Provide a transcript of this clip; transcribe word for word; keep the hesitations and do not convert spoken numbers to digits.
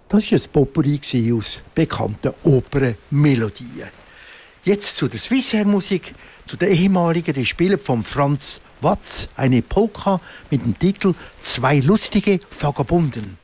Das war ein Potpourri aus bekannten Opernmelodien. Jetzt zu der Swissair-Musik, zu der ehemaligen, die spielt von Franz Watz, eine Polka mit dem Titel »Zwei lustige Vagabunden«.